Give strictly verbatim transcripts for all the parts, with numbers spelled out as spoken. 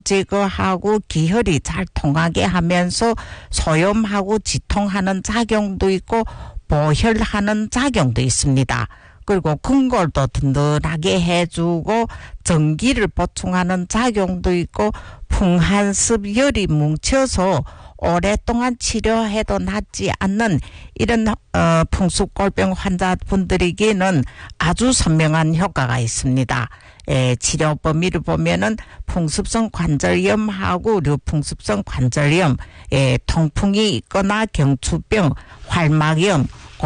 제거하고 기혈이 잘 통하게 하면서 소염하고 지통하는 작용도 있고 보혈하는 작용도 있습니다. 그리고 근골도 든든하게 해주고 전기를 보충하는 작용도 있고 풍한습 열이 뭉쳐서 오랫동안 치료해도 낫지 않는 이런 어, 풍수골병 환자분들에게는 아주 선명한 효과가 있습니다. 예, 치료 범위를 보면은 풍습성 관절염하고 류풍습성 관절염, 예, 통풍이 있거나 경추병, 활막염,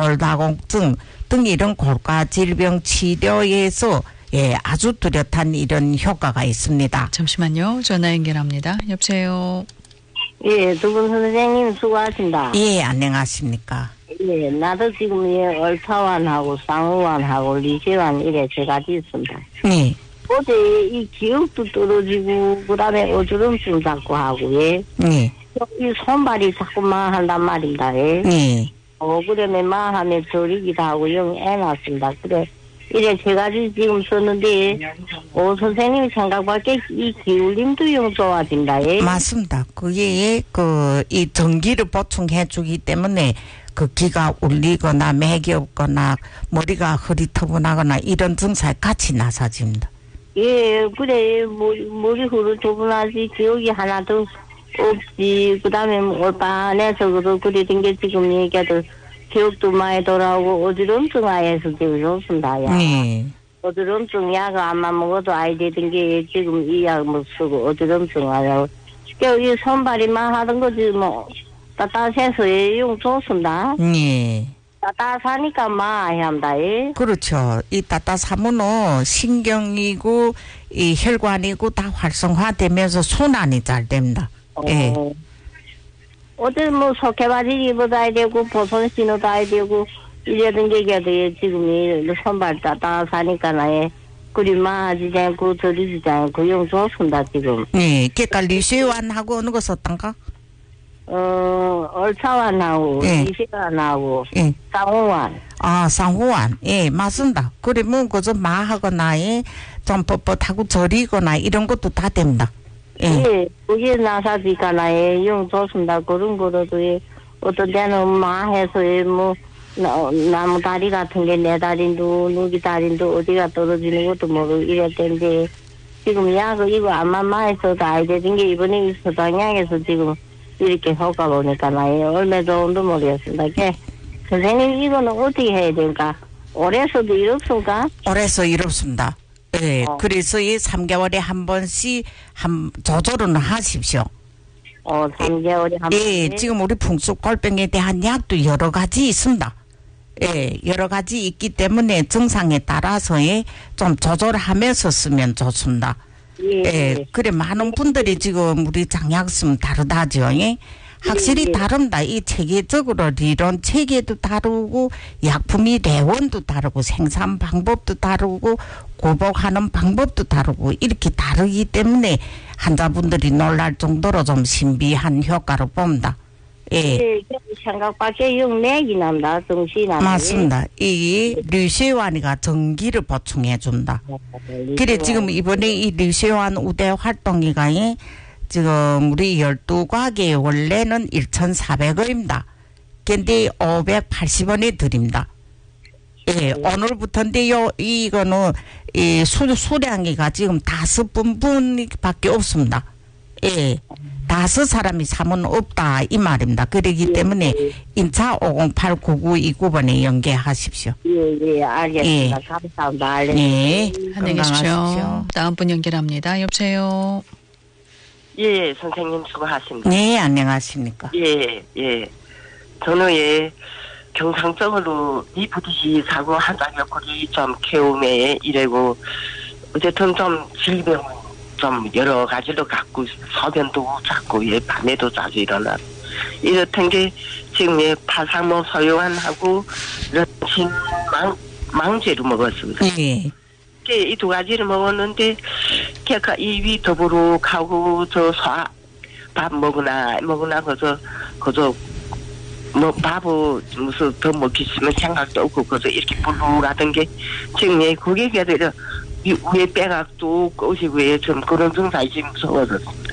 골다공증 등 이런 골과 질병 치료에서 예, 아주 뚜렷한 이런 효과가 있습니다. 잠시만요. 전화 연결합니다. 여보세요. 예, 두 분 선생님 수고하십니다. 예, 안녕하십니까. 예, 나도 지금 예, 얼차환하고 쌍우환하고 리세환 이래 세 가지 있습니다. 네. 어제 이 기억도 떨어지고 그다음에 어지럼증 자꾸 하고 예. 네. 이 손발이 자꾸만 한단 말입니다. 예. 네. 어 그러면 마하면 저리기도 하고 영 애놨습니다. 그래 이래 세 가지 지금 썼는데 어 선생님 생각밖에 이 기울림도 영 좋아진다. 예. 맞습니다. 그게 그 이 전기를 보충해 주기 때문에 그 기가 울리거나 맥이 없거나 머리가 흐리터분하거나 이런 증상이 같이 나서집니다. 예, 그래 머리, 머리 흐르저분하지 기억이 하나도 없지. 그 다음에 올반에서 그러 그러던 게 지금 얘기하던 기억도 많이 돌아오고 어지럼증 아에서 지금 좋습니다. 야. 네. 어지럼증 약을 안만 먹어도 아이 되던 게 지금 이 약 못 쓰고 어지럼증 아라고. 이 손발이만 하던 거지 뭐 따뜻해서 용 좋습니다. 네. 따뜻하니까 마야 합니다. 예. 그렇죠. 이 따뜻하면은 신경이고 이 혈관이고 다 활성화되면서 순환이 잘 됩니다. 어. 예. 어제 뭐 석회바지 입어다야 되고 보선 신어다야 되고 이러던 게 지금 이 손발 따뜻하니까 나에 그리 마하지 않고 저리지 않고 용 좋습니다 지금. 네. 그러니까 리쉐완하고 어느 거 썼던가? 어 얼차완하고 예. 이시간하고 예. 쌍우완. 아, 쌍호환. 예, 맞습니다. 그러면 그저 마하거나 예, 좀 뻣뻣하고 저리거나 이런 것도 다 됩니다. 예. 예, 그게 나사지가 나에 용 좋습니다. 그런 거로도 예, 어떤 데는 마해서 예, 뭐 나, 나무 다리 같은 게 내 다리도 누기 다리도 어디가 떨어지는 것도 모르고 이랬던데 지금 약을 이거 안만 마해서도 아이 되는 게 이번에 이 서당약에서 지금 이렇게 효과 보니까 나에 얼마 좋은도 모르겠습니다. 게 선생님 이거는 어떻게 해야 될까? 올해서도 이렇습니까? 올해서 이렇습니다. 예, 어. 그래서 이 삼 개월에 한 번씩 한 조절은 하십시오. 어, 삼 개월에 한 번. 예, 지금 우리 풍수골병에 대한 약도 여러 가지 있습니다. 예, 여러 가지 있기 때문에 증상에 따라서 예, 좀 조절하면서 쓰면 좋습니다. 예, 예, 그래 많은 분들이 지금 우리 장약 쓰면 다르다죠. 예? 확실히 예. 다릅니다. 이 체계적으로理론 체계도 다르고 약품이 레원도 다르고 생산 방법도 다르고 구복하는 방법도 다르고 이렇게 다르기 때문에 환자분들이 놀랄 정도로 좀 신비한 효과를 봅니다. 예. 예, 생각밖에 영맥이 난다, 정신이 난다. 맞습니다. 이 류시완이가 전기를 보충해 준다. 그래 지금 이번에 이 류시완 우대 활동이가 지금 우리 열두 과에 원래는 천사백 원입니다. 근데 오백팔십 원에 드립니다. 예, 오늘부터인데요. 이거는 이 수, 수량이가 지금 다섯 분분밖에 없습니다. 예, 다섯 사람이 사면 없다 이 말입니다. 그러기 때문에 인차 오공팔 구구이구 번에 연계하십시오. 예, 예, 알겠습니다. 예. 감사합니다. 네, 안녕히 계십시오. 건강하십시오. 다음 분 연결합니다. 여보세요. 예, 선생님 수고하십니다. 네, 안녕하십니까. 예, 예. 저는 예, 경상적으로 이부디시 사고 한자격골이 좀 개움에 이래고, 어쨌든 좀 질병 좀 여러 가지로 갖고, 소변도 자꾸 예, 밤에도 자주 일어나. 이렇던 게 지금 예, 파상모 소요안하고, 런친 망, 망제로 먹었습니다. 예. 이 두 가지를 먹었는데, 걔가 입이 더부룩 하고, 저, 소, 밥 먹으나, 먹으나, 그저, 그저, 뭐, 밥을 무슨 더 먹기 싫으면 생각도 없고, 그저 이렇게 불룩하던 게, 지금, 예, 그게 걔들이 위, 위에 빼가 뚝 꼬시고 예, 좀 그런 증상이 지금 무서워졌습니다.